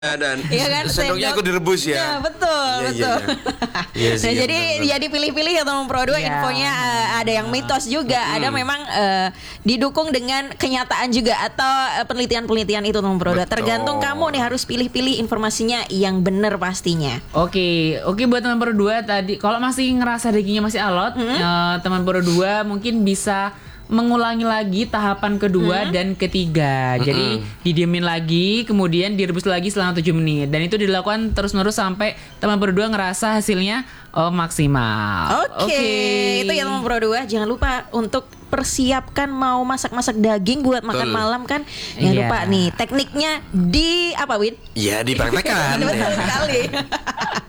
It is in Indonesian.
dan Iya kan, sendoknya sendok. aku direbus ya. Ya, betul, Iya, betul. iya. Iya sih, Nah, iya, jadi benar-benar. ya dipilih-pilih ya teman Pro 2 Iya. infonya ada yang mitos juga, ada memang didukung dengan kenyataan juga atau penelitian-penelitian itu teman Pro 2. Betul. Tergantung kamu nih harus pilih-pilih informasinya yang benar pastinya. Oke buat teman Pro 2 tadi kalau masih ngerasa dagingnya masih alot, teman Pro 2 mungkin bisa mengulangi lagi tahapan kedua dan ketiga. Jadi didiemin lagi, kemudian direbus lagi selama 7 menit. Dan itu dilakukan terus-menerus sampai teman Pro 2 ngerasa hasilnya maksimal. Oke, itu ya teman Pro 2. Jangan lupa untuk persiapkan mau masak-masak daging buat makan Betul. malam kan. Jangan Iya. lupa nih tekniknya di apa Win? Ya dipraktekkan. Betul sekali.